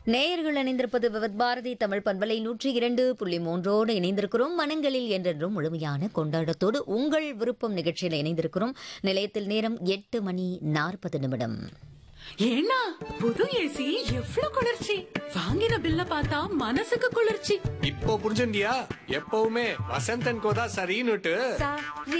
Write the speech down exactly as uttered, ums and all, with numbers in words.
நேயர்கள் இணைந்திருப்பது விவத் பாரதி தமிழ் பண்பலை நூற்றி இரண்டு புள்ளி மூன்றோடு இணைந்திருக்கிறோம். மனங்களில் என்றென்றும் முழுமையான கொண்டாட்டத்தோடு உங்கள் விருப்பம் நிகழ்ச்சியில் இணைந்திருக்கிறோம். நிலையத்தில் நேரம் எட்டு மணி நாற்பது நிமிடம். ஏன்னா புது ஏசி எவ்ளோ குளிர்ச்சி, வாங்கின பில்ல பார்த்தா மனசுக்கு குளிர்ச்சி. இப்போ புரிஞ்சுண்டியா? எப்பவுமே வசந்தன் கோதா சரின்னுட்டு.